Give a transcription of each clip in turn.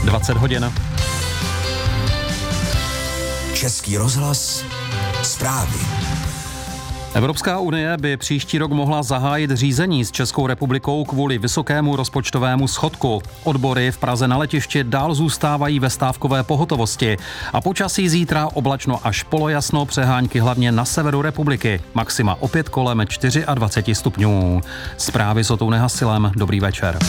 20 hodin. Český rozhlas, zprávy. Evropská unie by příští rok mohla zahájit řízení s Českou republikou kvůli vysokému rozpočtovému schodku. Odbory v Praze na letišti dál zůstávají ve stávkové pohotovosti. A počasí zítra oblačno až polojasno, přehánky hlavně na severu republiky. Maxima opět kolem 24 stupňů. Zprávy s Otou Nehasilem. Dobrý večer.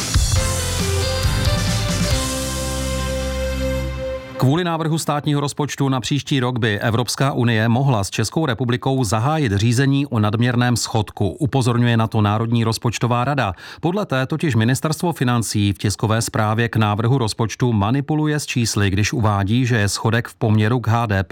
Kvůli návrhu státního rozpočtu na příští rok by Evropská unie mohla s Českou republikou zahájit řízení o nadměrném schodku. Upozorňuje na to Národní rozpočtová rada. Podle té totiž ministerstvo financí v tiskové zprávě k návrhu rozpočtu manipuluje s čísly, když uvádí, že je schodek v poměru k HDP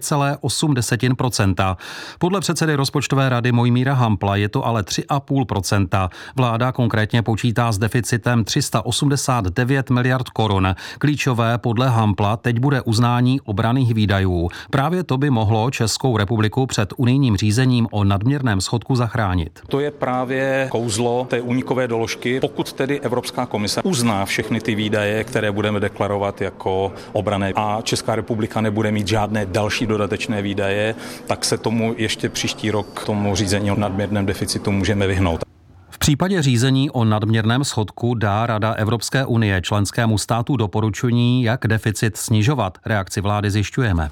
2,8%. Podle předsedy rozpočtové rady Mojmíra Hampla je to ale 3,5%. Vláda konkrétně počítá s deficitem 389 miliard korun. Klíčové podle Hampla teď bude uznání obranných výdajů. Právě to by mohlo Českou republiku před unijním řízením o nadměrném schodku zachránit. To je právě kouzlo té únikové doložky. Pokud tedy Evropská komise uzná všechny ty výdaje, které budeme deklarovat jako obranné a Česká republika nebude mít žádné další dodatečné výdaje, tak se tomu ještě příští rok tomu řízení o nadměrném deficitu můžeme vyhnout. V případě řízení o nadměrném schodku dá Rada Evropské unie členskému státu doporučení, jak deficit snižovat. Reakci vlády zjišťujeme.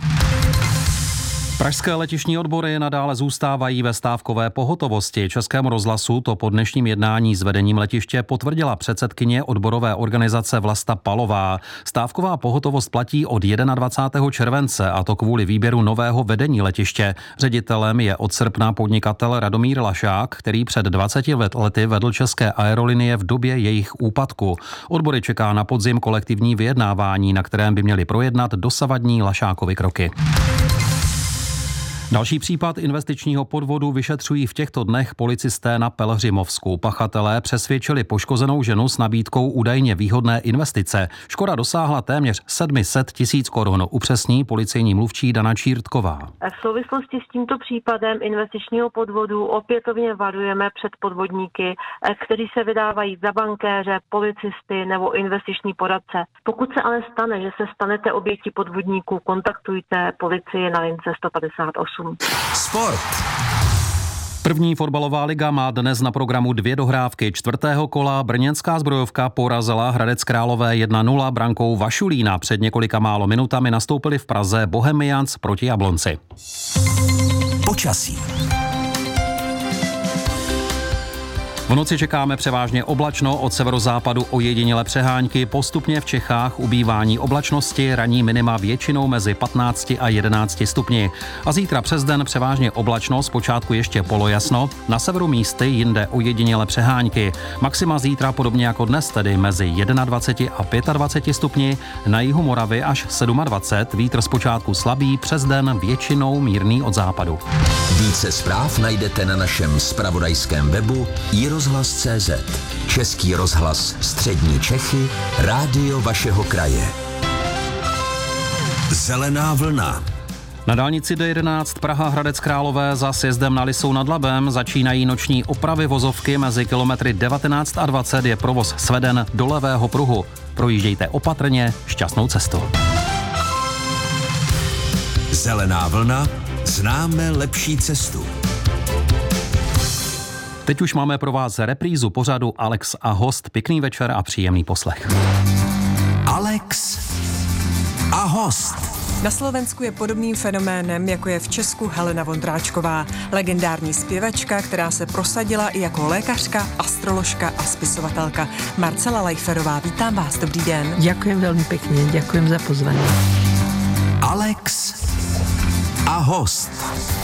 Pražské letištní odbory nadále zůstávají ve stávkové pohotovosti. Českému rozhlasu to po dnešním jednání s vedením letiště potvrdila předsedkyně odborové organizace Vlasta Palová. Stávková pohotovost platí od 21. července, a to kvůli výběru nového vedení letiště. Ředitelem je od srpna podnikatel Radomír Lašák, který před 20 lety vedl České aerolinie v době jejich úpadku. Odbory čeká na podzim kolektivní vyjednávání, na kterém by měli projednat dosavadní Lašákovy kroky. Další případ investičního podvodu vyšetřují v těchto dnech policisté na Pelhřimovsku. Pachatelé přesvědčili poškozenou ženu s nabídkou údajně výhodné investice. Škoda dosáhla téměř 700 000 korun, upřesní policejní mluvčí Dana Čírtková. V souvislosti s tímto případem investičního podvodu opětovně varujeme před podvodníky, kteří se vydávají za bankéře, policisty nebo investiční poradce. Pokud se ale stane, že se stanete obětí podvodníků, kontaktujte policii na lince 158. Sport. První fotbalová liga má dnes na programu 2 dohrávky. 4. kola brněnská Zbrojovka porazila Hradec Králové 1-0 brankou Vašulína. Před několika málo minutami nastoupili v Praze Bohemians proti Jablonci. Počasí. V noci čekáme převážně oblačno, od severozápadu ojedinělé přehánky, postupně v Čechách ubývání oblačnosti, ranní minima většinou mezi 15 a 11 stupni. A zítra přes den převážně oblačno, zpočátku ještě polojasno, na severu místy jinde ojedinělé přehánky. Maxima zítra podobně jako dnes, tedy mezi 21 a 25 stupni, na jihu Moravy až 27, vítr zpočátku slabý, přes den většinou mírný od západu. Více zpráv najdete na našem zpravodajském webu iRozhlas.cz. Český rozhlas Střední Čechy, rádio vašeho kraje. Zelená vlna. Na dálnici D11 Praha Hradec Králové za sjezdem na Lisou nad Labem začínají noční opravy vozovky. Mezi kilometry 19 a 20 je provoz sveden do levého pruhu. Projíždějte opatrně, šťastnou cestu. Zelená vlna. Známe lepší cestu. Teď už máme pro vás reprízu pořadu Alex a host. Pěkný večer a příjemný poslech. Alex a host. Na Slovensku je podobným fenoménem, jako je v Česku Helena Vondráčková, legendární zpěvačka, která se prosadila i jako lékařka, astroložka a spisovatelka. Marcela Lajferová, vítám vás, dobrý den. Ďakujem veľmi pekne, ďakujem za pozvanie. Alex a host.